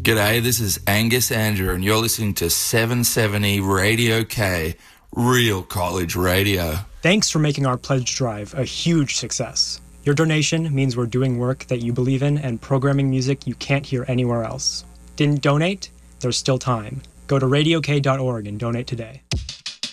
G'day, this is Angus Andrew, and you're listening to 770 Radio K, real college radio. Thanks for making our pledge drive a huge success. Your donation means we're doing work that you believe in and programming music you can't hear anywhere else. Didn't donate? There's still time. Go to radiok.org and donate today.